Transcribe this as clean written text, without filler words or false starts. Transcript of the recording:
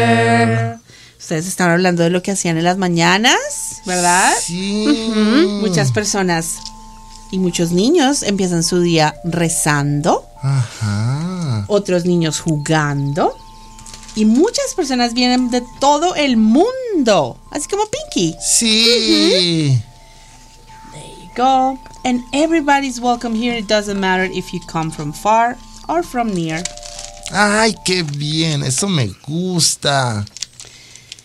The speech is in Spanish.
Ustedes están hablando de lo que hacían en las mañanas, ¿verdad? Sí. Muchas personas y muchos niños empiezan su día rezando. Ajá. Otros niños jugando. Y muchas personas vienen de todo el mundo. Así como Pinky. Sí. There you go. And everybody's welcome here. It doesn't matter if you come from far or from near. Ay, qué bien. Eso me gusta.